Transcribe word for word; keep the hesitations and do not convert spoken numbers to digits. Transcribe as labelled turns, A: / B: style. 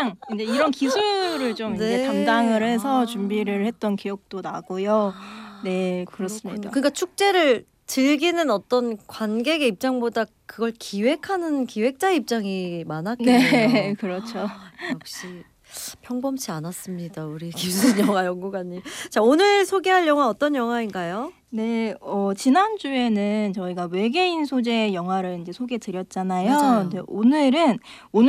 A: 영상 이제 이런 기술을 좀
B: 네.
A: 이제 담당을 해서
B: 아.
A: 준비를 했던 기억도 나고요. 네, 그렇습니다.
B: 그렇군요. 그러니까 축제를 즐기는 어떤 관객의 입장보다 그걸 기획하는 기획자의 입장이 많았겠네요.
A: 네, 그렇죠.
B: 역시 평범치 않았습니다. 우리 김수진 영화 연구가님. 자, 오늘 소개할 영화 어떤 영화인가요?
A: 네, 어, 지난주에는 저희가 외계인 소재 영화를 이제 소개해 드렸잖아요.
B: 맞아요.
A: 근데 오늘은 오늘